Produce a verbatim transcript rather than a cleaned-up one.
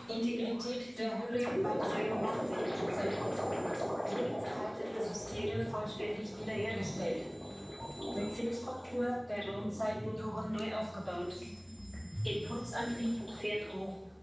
Integrität der Hülle bei dreiundneunzig Prozent. Lebenshaltende Systeme vollständig wiederhergestellt. Wechselstruktur der Raumzeitmotoren neu aufgebaut. Impulsantrieb fährt hoch.